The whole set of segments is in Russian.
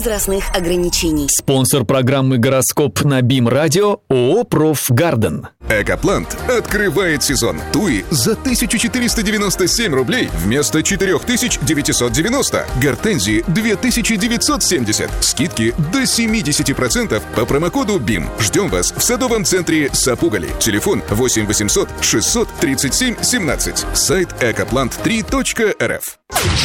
возрастных ограничений. Спонсор программы «Гороскоп» на БИМ-радио ООО «Профгарден». Экоплант открывает сезон. Туи за 1497 рублей вместо 4990. Гортензии 2970. Скидки до 70% по промокоду БИМ. Ждем вас в садовом центре Сапугали. Телефон 8 800 637 17. Сайт экоплант3.рф.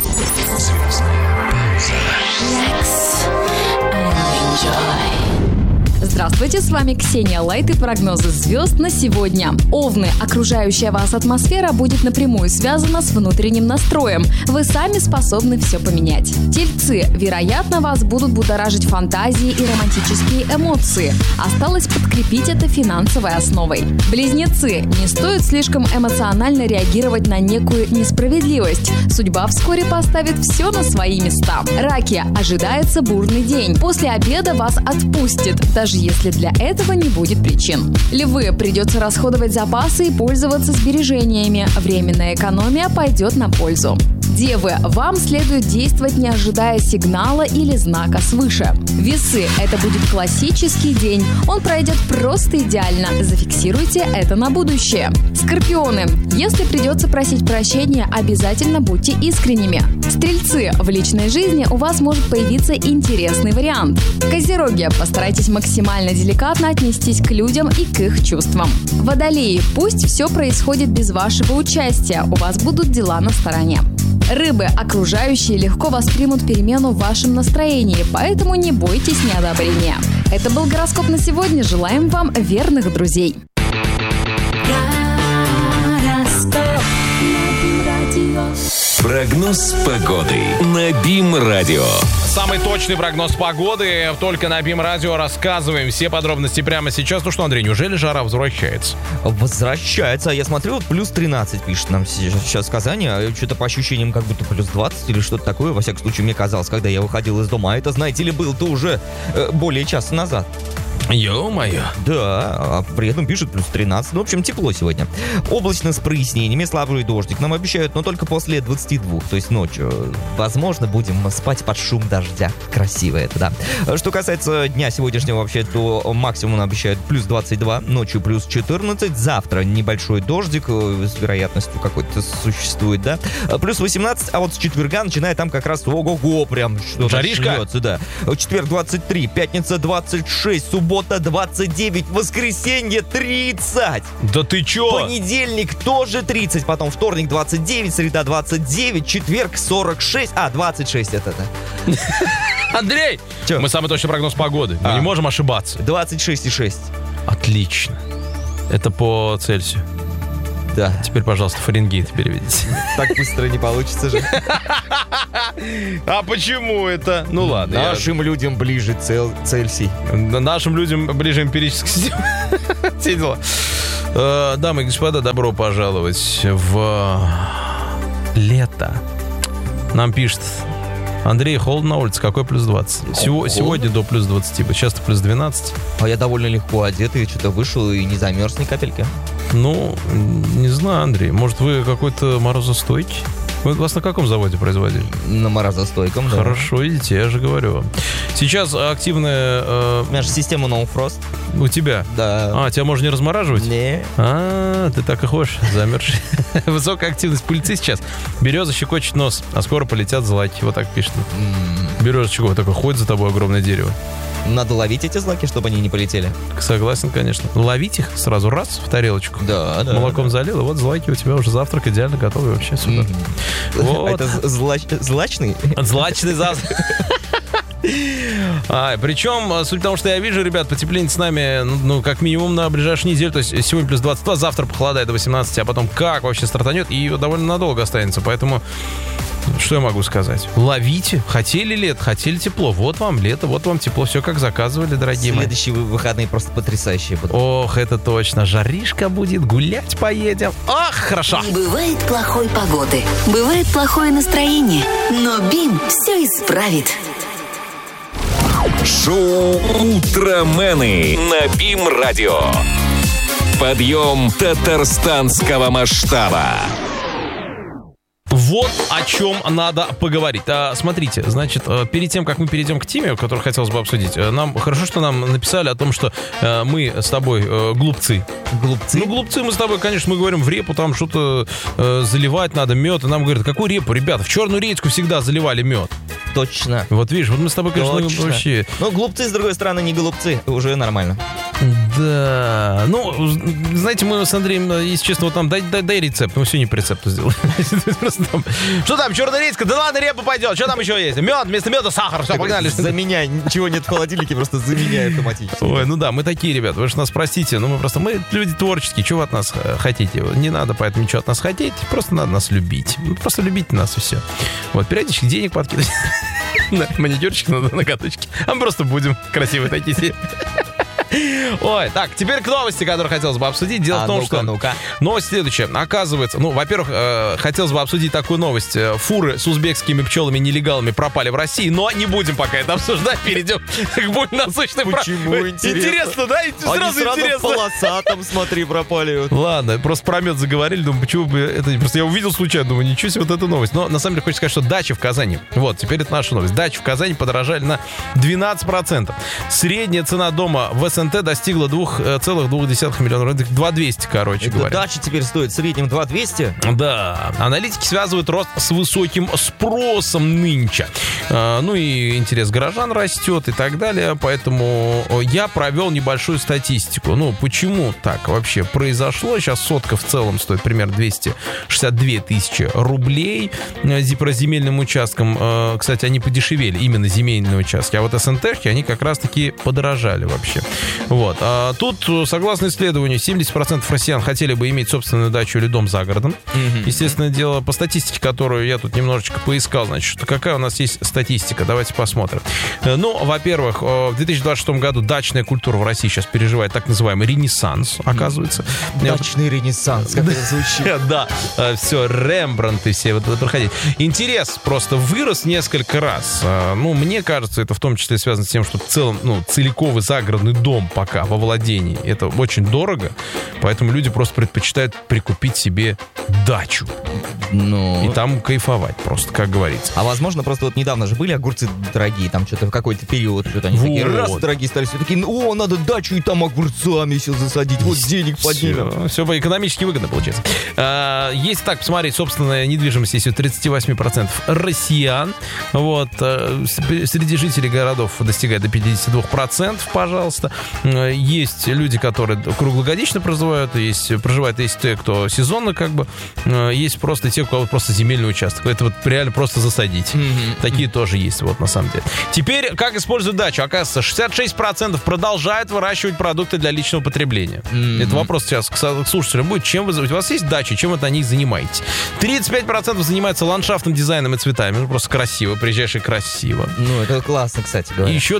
Здравствуйте, с вами Ксения Лайт и прогнозы звезд на сегодня. Овны, окружающая вас атмосфера будет напрямую связана с внутренним настроем. Вы сами способны все поменять. Тельцы, вероятно, вас будут будоражить фантазии и романтические эмоции. Осталось подкрепить это финансовой основой. Близнецы, не стоит слишком эмоционально реагировать на некую несправедливость. Судьба вскоре поставит все на свои места. Раки, ожидается бурный день. После обеда вас отпустит, даже если для этого не будет причин. Львы, придется расходовать запасы и пользоваться сбережениями. Временная экономия пойдет на пользу. Девы, вам следует действовать, не ожидая сигнала или знака свыше. Весы, это будет классический день. Он пройдет просто идеально. Зафиксируйте это на будущее. Скорпионы, если придется просить прощения, обязательно будьте искренними. Стрельцы, в личной жизни у вас может появиться интересный вариант. Козероги, постарайтесь максимально деликатно отнестись к людям и к их чувствам. Водолеи, пусть все происходит без вашего участия, у вас будут дела на стороне. Рыбы, окружающие легко воспримут перемену в вашем настроении, поэтому не бойтесь неодобрения. Это был гороскоп на сегодня. Желаем вам верных друзей. Прогноз погоды на БИМ-радио. Самый точный прогноз погоды только на БИМ-радио. Рассказываем все подробности прямо сейчас. Ну что, Андрей, неужели жара возвращается? Возвращается. Я смотрю, вот плюс 13 пишет нам сейчас в Казани. Что-то по ощущениям как будто плюс 20 или что-то такое. Во всяком случае, мне казалось, когда я выходил из дома. А это, знаете ли, было-то уже более часа назад. Ё-моё. Да, а при этом пишут плюс 13. Ну, в общем, тепло сегодня. Облачно с прояснениями, слабый дождик нам обещают, но только после 22, то есть ночью. Возможно, будем спать под шум дождя. Красиво это, да. Что касается дня сегодняшнего, вообще, то максимум нам обещают плюс 22, ночью плюс 14. Завтра небольшой дождик с вероятностью какой-то существует, да. Плюс 18, а вот с четверга начинает там как раз ого-го, прям что-то жаришка. начнется, да. Четверг 23, пятница 26, суббота 29, воскресенье 30. Да ты чё? Понедельник тоже 30, потом вторник 29, среда 29, четверг 46, 26 это да. Андрей, чё? Мы самый точный прогноз погоды. Мы не можем ошибаться. 26,6. Отлично. Это по Цельсию. Да. Теперь, пожалуйста, Фаренгейт переведите. Так быстро не получится же. А почему это? Ну ладно. Нашим людям ближе Цельсий. Нашим людям ближе эмпирическая система. Все дела. Дамы и господа, добро пожаловать в лето. Нам пишет: Андрей, холодно на улице, какой плюс 20? Сегодня до плюс 20, сейчас-то плюс 12. А я довольно легко одет, и что-то вышел и не замерз ни капельки. Ну, не знаю, Андрей, может, вы какой-то морозостойкий? Вы вас на каком заводе производили? На морозостойком, да. Хорошо, идите, я же говорю вам. Сейчас активная... У меня же система No Frost. У тебя? Да. А, тебя можно не размораживать? Не. Ты так и ходишь, замерзший. Высокая активность пыльцы сейчас. Береза щекочет нос, а скоро полетят злаки. Вот так пишет. Береза вот такой, ходит за тобой огромное дерево. Надо ловить эти злаки, чтобы они не полетели. Согласен, конечно. Ловить их сразу раз в тарелочку. Да, да. Молоком залил, и вот злаки у тебя уже завтрак идеально готовый, вообще супер. Вот. Это злачный? Злачный завтрак. Причем, суть в том, что я вижу, ребят, потепление с нами, ну, как минимум на ближайшую неделю. То есть сегодня плюс 22, завтра похолодает до 18, а потом как вообще стартанет, и довольно надолго останется. Поэтому, что я могу сказать? Ловите. Хотели лето, хотели тепло. Вот вам лето, вот вам тепло. Все как заказывали, дорогие мои. Следующие выходные просто потрясающие будут. Ох, это точно. Жаришка будет, гулять поедем. Ах, хорошо. Не бывает плохой погоды. Бывает плохое настроение. Но БИМ все исправит. Шоу «Утромены» на БИМ-радио. Подъем татарстанского масштаба. Вот о чем надо поговорить. Смотрите, значит, перед тем, как мы перейдем к теме, которую хотелось бы обсудить, хорошо, что нам написали о том, что мы с тобой глупцы. Глупцы? Ну, глупцы мы с тобой, конечно, мы говорим, в репу там что-то заливать надо, мед, и нам говорят, какую репу, ребята, в черную редьку всегда заливали мед. Точно. Вот видишь, вот мы с тобой, конечно, вообще... Но глупцы, с другой стороны, не голубцы, уже нормально. Да, ну, знаете, мы с Андреем, если честно, вот там, дай рецепт, мы все не по рецепту сделали. Что там, черная редька? Да ладно, репа пойдет, что там еще есть? Мед, вместо меда сахар, все, погнали. Заменяй, ничего нет в холодильнике, просто заменяй автоматически. Ой, ну да, мы такие, ребят, вы же нас простите, но мы люди творческие, чего вы от нас хотите? Не надо поэтому ничего от нас хотеть, просто надо нас любить. Просто любите нас и все. Вот, периодически денег подкидывать. Маникюрчик надо, ноготочки. А мы просто будем красивые такие сидеть. Ой, так, теперь к новости, которую хотелось бы обсудить. Дело в том, что новость следующая. Оказывается, во-первых, хотелось бы обсудить такую новость. Фуры с узбекскими пчелами-нелегалами пропали в России, но не будем пока это обсуждать. Перейдем к более насущной проблеме. Почему интересно? Интересно, да? Сразу интересно. Полосатом, смотри, пропали. Ладно, просто про мед заговорили, думаю, почему бы это... Просто я увидел случайно, думаю, ничего себе, вот эта новость. Но на самом деле хочется сказать, что дачи в Казани. Вот, теперь это наша новость. Дачи в Казани подорожали на 12%. Средняя цена дома в СНТ достигла 2,2 миллиона рублей. 2200, короче говоря. Дача теперь стоит в среднем 2200? Да. Аналитики связывают рост с высоким спросом нынче. Ну и интерес горожан растет и так далее. Поэтому я провел небольшую статистику. Ну, почему так вообще произошло? Сейчас сотка в целом стоит примерно 262 тысячи рублей. По земельным участкам, кстати, они подешевели, именно земельные участки. А вот СНТ-шки, они как раз-таки подорожали вообще. Вот. А тут, согласно исследованию, 70% россиян хотели бы иметь собственную дачу или дом за городом. Естественное дело, по статистике, которую я тут немножечко поискал, значит, какая у нас есть статистика? Давайте посмотрим. Ну, во-первых, в 2026 году дачная культура в России сейчас переживает так называемый ренессанс, оказывается. Дачный ренессанс, как это звучит. Да, все, Рембрандты все вот это проходить. Интерес просто вырос несколько раз. Ну, мне кажется, это в том числе связано с тем, что в целом, целиковый загородный дом пока во владении это очень дорого, поэтому люди просто предпочитают прикупить себе дачу. И там кайфовать просто, как говорится. А возможно, просто вот недавно же были огурцы дорогие, там что-то в какой-то период, что-то они такие раз дорогие стали, все такие, надо дачу и там огурцами все засадить, вот денег поднимем. Все экономически выгодно получается. Если так посмотреть, собственная недвижимость есть у 38% россиян, вот, среди жителей городов достигает до 52%, пожалуйста. Есть люди, которые круглогодично проживают, есть те, кто сезонно как бы, есть просто те, у кого просто земельный участок. Это вот реально просто засадить. Такие тоже есть, вот, на самом деле. Теперь, как используют дачу? Оказывается, 66% продолжают выращивать продукты для личного потребления. Это вопрос сейчас к слушателям будет. У вас есть дача, чем вы на них занимаетесь? 35% занимаются ландшафтным дизайном и цветами. Ну, просто красиво, приезжаешь и красиво. Ну, это классно, кстати говоря. Еще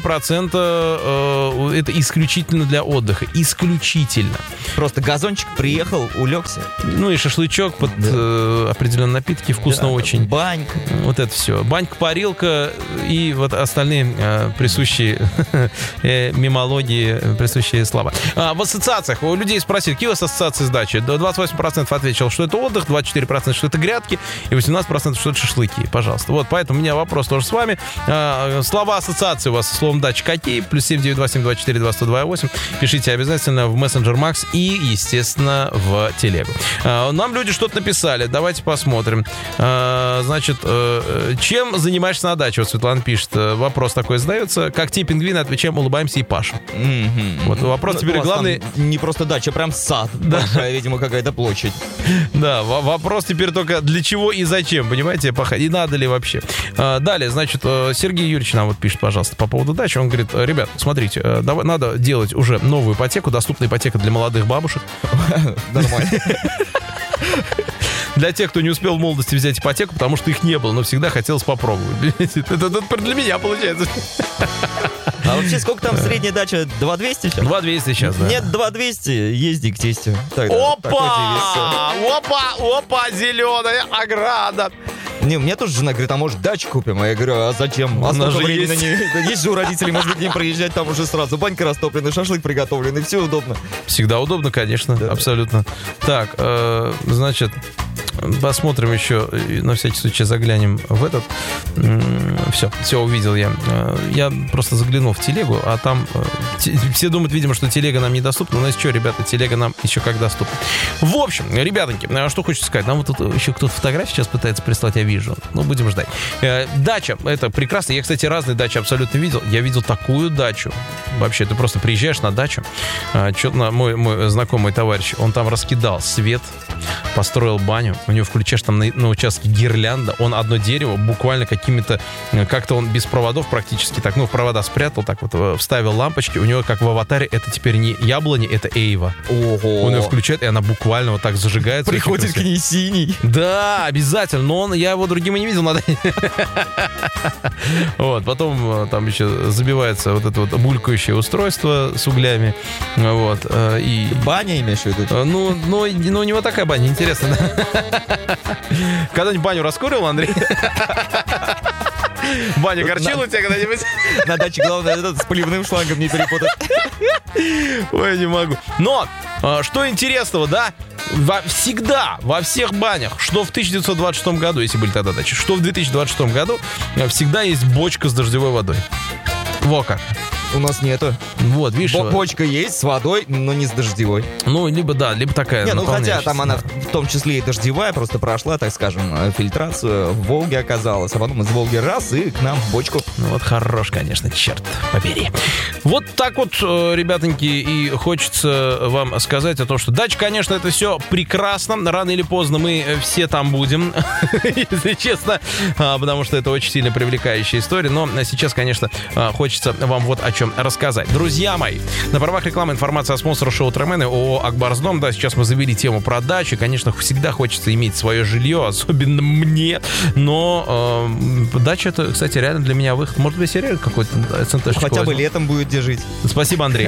33% это исключительно для отдыха. Исключительно. Просто газончик приехал, улегся. Ну и шашлычок под определенные напитки. Вкусно очень. Банька. Вот это все. Банька, парилка и вот остальные присущие мемологии, присущие слова. В ассоциациях у людей спросили, какие у вас ассоциации с дачей? 28% ответил, что это отдых, 24% что это грядки и 18% что это шашлыки. Пожалуйста. Вот, поэтому у меня вопрос тоже с вами. Слова ассоциации у вас с словом дача какие? Плюс 7927242228. Пишите обязательно в мессенджер Макс и, естественно, в телегу. Нам люди что-то написали. Давайте посмотрим. Значит, чем занимаешься на даче? Вот Светлана пишет. Вопрос такой задается. Как те пингвины, отвечаем, улыбаемся и пашем. Вот вопрос теперь главный. Не просто дача, прям сад. Да. Большая, видимо, какая-то площадь. Да, вопрос теперь только для чего и зачем, понимаете, пахать. И надо ли вообще. Далее, значит, Сергей Юрьевич нам вот пишет, пожалуйста, по поводу дачи. Он говорит, ребят, смотрите, надо делать уже новую ипотеку, доступная ипотека для молодых бабушек. Нормально. Для тех, кто не успел в молодости взять ипотеку, потому что их не было, но всегда хотелось попробовать. Это для меня получается. А вообще, сколько там средняя дача? 2200 сейчас? 2200 сейчас, да. Нет, 2200, езди к тестю. Опа, зеленая ограда. Не, мне тоже жена говорит, а может дачу купим? А я говорю, а зачем? А сколько времени? Есть же у родителей, можно к ним приезжать, там уже сразу банька растоплена, шашлык приготовлен, и все удобно. Всегда удобно, конечно, да. Абсолютно. Так, значит, посмотрим еще, на всякий случай заглянем в этот. Все увидел я. Я просто заглянул в телегу, а там все думают, видимо, что телега нам недоступна. Но что, ребята, телега нам еще как доступна. В общем, ребятоньки, что хочется сказать. Нам вот тут еще кто-то фотографии сейчас пытается прислать, я вижу. Ну, будем ждать. Дача, это прекрасно. Я, кстати, разные дачи абсолютно видел. Я видел такую дачу. Вообще, ты просто приезжаешь на дачу. Мой знакомый товарищ, он там раскидал свет, построил баню. У него включаешь там на участке гирлянда. Он одно дерево буквально какими-то... Как-то он без проводов практически так, в провода спрятал, так вот вставил лампочки. У него, как в аватаре, это теперь не яблони, это эйва. Ого. Он ее включает, и она буквально вот так зажигается. Приходит к ней синий. Да, обязательно. Но я его другим и не видел. Надо... Вот, потом там еще забивается вот это вот булькающее устройство с углями. Вот. И... Баня имеешь в виду? Ну, у него такая баня, интересно. Когда-нибудь баню раскурил, Андрей? Баня горчила у тебя когда-нибудь? На даче главное с поливным шлангом не перепутать. Ой, не могу. Но, что интересного, да? Всегда, во всех банях, что в 1926 году, если были тогда дачи, что в 2026 году, всегда есть бочка с дождевой водой. Во как. У нас нету. Вот, видишь. Бочка есть с водой, но не с дождевой. Ну, либо такая. Не, хотя там она в том числе и дождевая, просто прошла, так скажем, фильтрацию, в Волге оказалась, а потом из Волги раз и к нам в бочку. Ну вот хорош, конечно, черт побери. Вот так вот, ребятоньки, и хочется вам сказать о том, что дача, конечно, это все прекрасно. Рано или поздно мы все там будем, если честно, потому что это очень сильно привлекающая история. Но сейчас, конечно, хочется вам вот о чем рассказать. Друзья мои, на правах рекламы информация о спонсоре шоу «Утромены» ООО «Акбарсдом». Да, сейчас мы завели тему про дачи. Конечно, всегда хочется иметь свое жилье, особенно мне. Но дача, это, кстати, реально для меня выход. Может быть, реально какой-то СНТ-шечку хотя бы возьму. летом будет где жить. Спасибо, Андрей.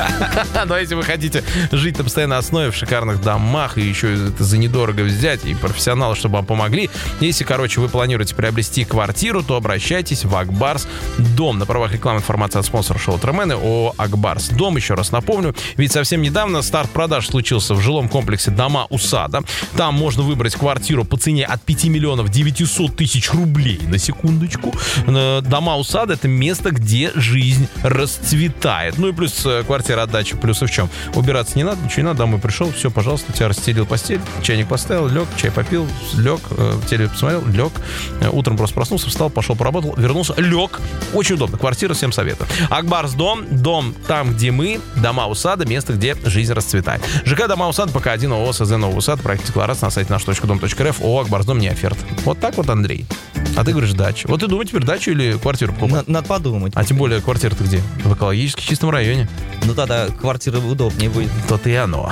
Но если вы хотите жить на постоянной основе в шикарных домах и еще это за недорого взять, и профессионалы, чтобы вам помогли, если, вы планируете приобрести квартиру, то обращайтесь в Акбарсдом. На правах рекламы информация от спонсора шоу «Утромены» ООО «Акбарсдом». Еще раз напомню, ведь совсем недавно старт продаж случился в жилом комплексе «Дома-Усада». Там можно выбрать квартиру по цене от 5 миллионов 900 тысяч рублей. На секундочку. «Дома-Усада» — это место, где жизнь расцветает. Ну и плюс квартира от дачи. Плюсы в чем? Убираться не надо, ничего не надо. Домой пришел, все, пожалуйста, тебя расстелил постель, чайник поставил, лег, чай попил, лег, телевизор посмотрел, лег. Утром просто проснулся, встал, пошел, поработал, вернулся, лег. Очень удобно. Квартира, всем советую. Акбарсдом, дом там, где мы, Дома-Усада, место, где жизнь расцветает. ЖК Дома-Усада, ПК 1 ООО СЗ Новый Усад, проект декларации на сайте наш.дом.рф, ООО Акбарсдом, не оферт. Вот так вот, Андрей. А ты говоришь дача. Вот ты думай теперь, дачу или квартиру покупать? Надо подумать. А тем более квартира-то где? В экологически чистом районе. Ну тогда квартира удобнее будет. То-то и оно.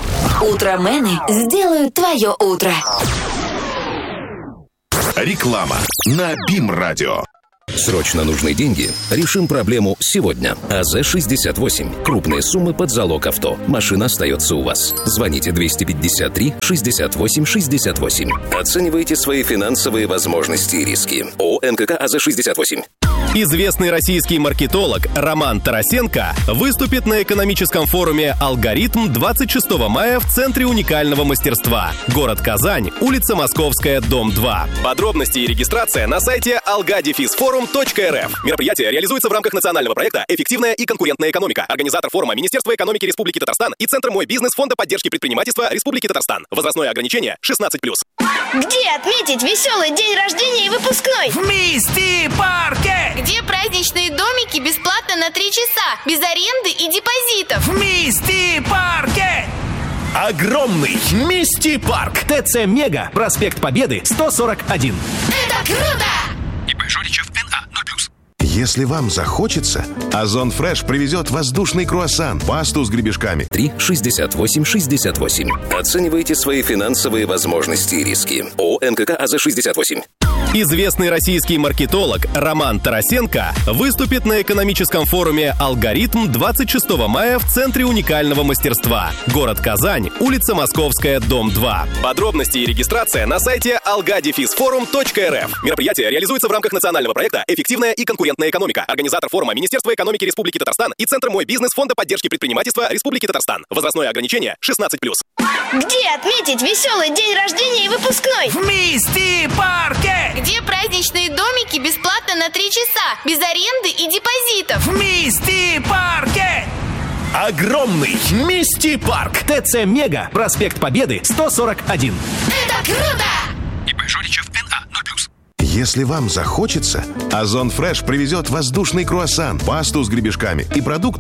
Утромены сделают твое утро. Реклама на БИМ-радио. Срочно нужны деньги? Решим проблему сегодня. АЗ-68. Крупные суммы под залог авто. Машина остается у вас. Звоните 253-68-68. Оценивайте свои финансовые возможности и риски. ООО НКК АЗ-68. Известный российский маркетолог Роман Тарасенко выступит на экономическом форуме «Алгоритм» 26 мая в Центре уникального мастерства. Город Казань, улица Московская, дом 2. Подробности и регистрация на сайте algadefisforum.rf. Мероприятие реализуется в рамках национального проекта «Эффективная и конкурентная экономика». Организатор форума — Министерство экономики Республики Татарстан и Центр «Мой бизнес» Фонда поддержки предпринимательства Республики Татарстан. Возрастное ограничение 16+. Где отметить веселый день рождения и выпускной? В Мисти-парке! Где праздничные домики бесплатно на 3 часа, без аренды и депозитов? В Мисти-парке! Огромный Мисти-парк. ТЦ Мега. Проспект Победы, 141. Это круто! ИП Жоричев НА 0+. Если вам захочется, Озон Фреш привезет воздушный круассан, пасту с гребешками. 3-68-68. Оценивайте свои финансовые возможности и риски. ООО НКК АЗ-68. Известный российский маркетолог Роман Тарасенко выступит на экономическом форуме «Алгоритм» 26 мая в Центре уникального мастерства. Город Казань, улица Московская, дом 2. Подробности и регистрация на сайте alga-forum.rf. Мероприятие реализуется в рамках национального проекта «Эффективная и конкурентная экономика». Организатор форума Министерство экономики Республики Татарстан и Центр «Мой бизнес» Фонда поддержки предпринимательства Республики Татарстан. Возрастное ограничение 16+. Где отметить веселый день рождения и выпускной? В Мисти-парке! Где праздничные домики бесплатно на 3 часа, без аренды и депозитов? В Мисти-парке! Огромный Мисти-парк. ТЦ Мега. Проспект Победы, 141. Это круто! ИП Шуричев НА 0+. Если вам захочется, Озон Фреш привезет воздушный круассан, пасту с гребешками и продукты